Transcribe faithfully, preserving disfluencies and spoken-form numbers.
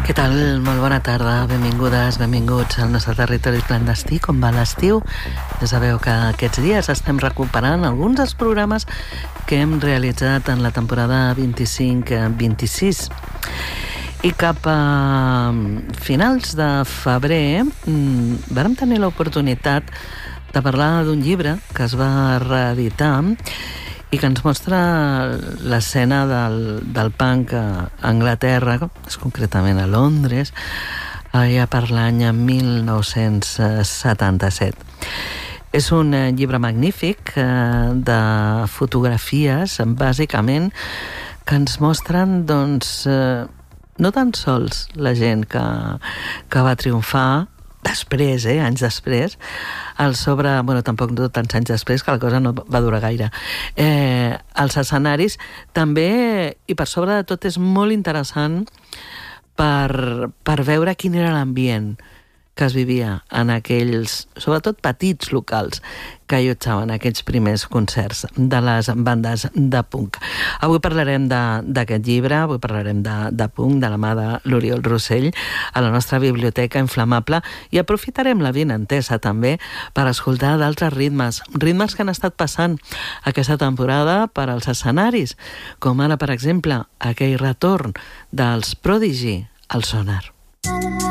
Què tal? Molt bona tarda, benvingudes, benvinguts al nostre territori clandestí. Com va l'estiu? Ja sabeu que aquests dies estem recuperant alguns dels programes que hem realitzat en la temporada vint-i-cinc vint-i-sis. I cap a finals de febrer vam tenir l'oportunitat de parlar d'un llibre que es va reeditar i que ens mostra l'escena del, del punk a Anglaterra, és concretament a Londres, allà per l'any mil nou-cents setanta-set. És un llibre magnífic de fotografies, bàsicament, que ens mostren, doncs, no tan sols la gent que, que va triomfar després, eh, anys després, el sobre, bueno, tampoc no tants anys després, que la cosa no va durar gaire, eh, els escenaris també, i per sobre de tot és molt interessant per, per veure quin era l'ambient que es vivia en aquells, sobretot petits locals, que allotjaven aquells primers concerts de les bandes de punk. Avui parlarem d'aquest llibre, avui parlarem de, de punk, de la mà de l'Oriol Rossell, a la nostra biblioteca inflamable, i aprofitarem la vinentesa també per escoltar d'altres ritmes, ritmes que han estat passant aquesta temporada per als escenaris, com ara, per exemple, aquell retorn dels Prodigy al Sonar.